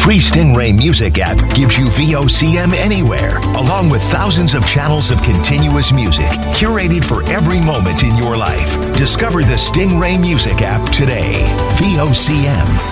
Free Stingray Music app gives you VOCM anywhere, along with thousands of channels of continuous music, curated for every moment in your life. Discover the Stingray Music app today. VOCM.